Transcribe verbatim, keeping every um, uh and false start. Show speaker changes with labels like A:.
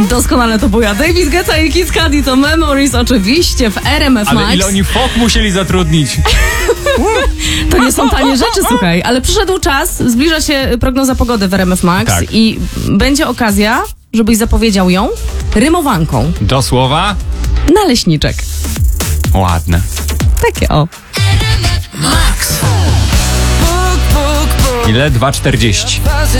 A: Doskonale to buja. David Guetta i Kid Cudi to Memories oczywiście w R M F Max.
B: Ale ile oni fok musieli zatrudnić?
A: To nie są tanie rzeczy, słuchaj. Ale przyszedł czas, zbliża się prognoza pogody w R M F Max
B: Tak.
A: i będzie okazja, żebyś zapowiedział ją rymowanką.
B: Do słowa?
A: Naleśniczek.
B: Ładne.
A: Takie o.
B: Ile? dwa czterdzieści.